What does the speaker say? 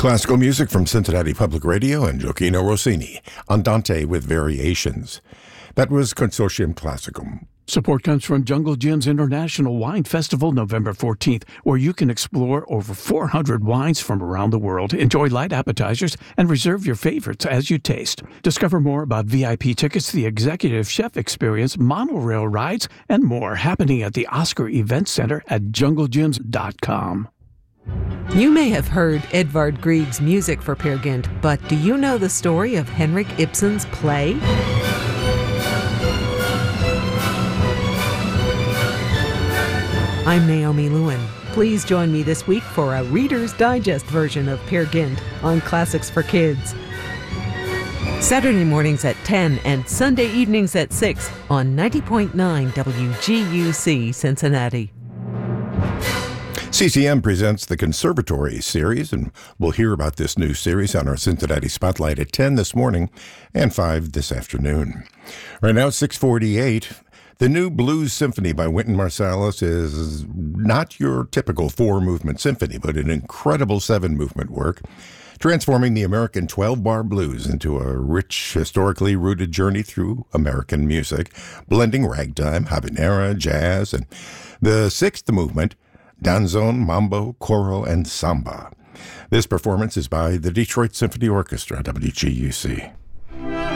Classical music from Cincinnati Public Radio and Gioacchino Rossini, Andante with Variations. That was Consortium Classicum. Support comes from Jungle Jim's International Wine Festival, November 14th, where you can explore over 400 wines from around the world, enjoy light appetizers, and reserve your favorites as you taste. Discover more about VIP tickets, the Executive Chef Experience, monorail rides, and more happening at the Oscar Event Center at junglejims.com. You may have heard Edvard Grieg's music for Peer Gynt, but do you know the story of Henrik Ibsen's play? I'm Naomi Lewin. Please join me this week for a Reader's Digest version of Peer Gynt on Classics for Kids. Saturday mornings at 10 and Sunday evenings at 6 on 90.9 WGUC Cincinnati. CCM presents the Conservatory series, and we'll hear about this new series on our Cincinnati Spotlight at 10 this morning and 5 this afternoon. Right now, 6:48. The new Blues Symphony by Wynton Marsalis is not your typical 4-movement symphony, but an incredible 7-movement work, transforming the American 12-bar blues into a rich, historically rooted journey through American music, blending ragtime, habanera, jazz, and the 6th movement, danzón, mambo, choral, and samba. This performance is by the Detroit Symphony Orchestra, WGUC.